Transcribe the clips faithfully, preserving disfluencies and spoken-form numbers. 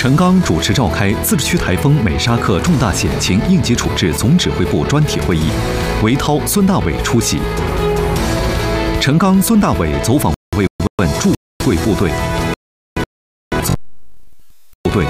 陈刚主持召开自治区台风美沙克重大险情应急处置总指挥部专题会议，韦涛、孙大伟出席。陈刚、孙大伟走访慰问驻贵部队。部队。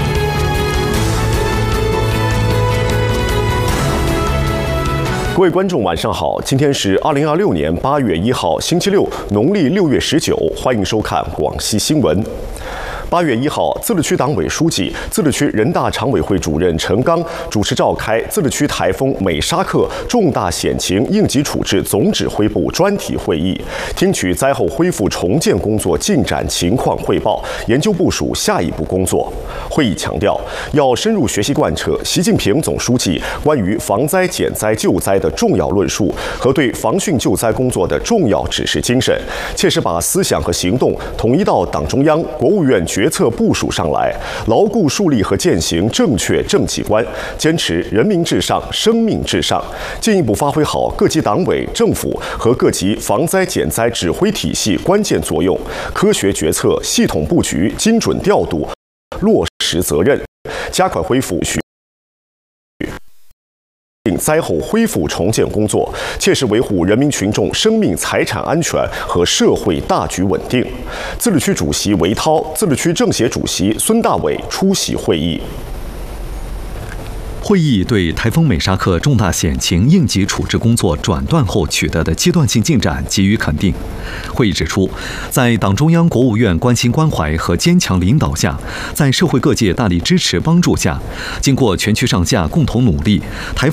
各位观众，晚上好！今天是二零二六年八月一号，星期六，农历六月十九。欢迎收看广西新闻。八月一号，自治区党委书记、自治区人大常委会主任陈刚主持召开自治区台风美沙克重大险情应急处置总指挥部专题会议，听取灾后恢复重建工作进展情况汇报，研究部署下一步工作。会议强调，要深入学习贯彻习近平总书记关于防灾减灾救灾的重要论述和对防汛救灾工作的重要指示精神，切实把思想和行动统一到党中央、国务院决策部署上来，牢固树立和践行正确政绩观，坚持人民至上、生命至上，进一步发挥好各级党委政府和各级防灾减灾指挥体系关键作用，科学决策、系统布局、精准调度，落实责任，加快恢复灾后恢复重建工作，切实维护人民群众生命财产安全和社会大局稳定。自治区主席韦涛、自治区政协主席孙大伟出席会议。 会议对台风美沙克重大险情应急处置工作转段后取得的阶段性进展给予肯定。会议指出，在党中央、国务院关心关怀和坚强领导下，在社会各界大力支持帮助下，经过全区上下共同努力，台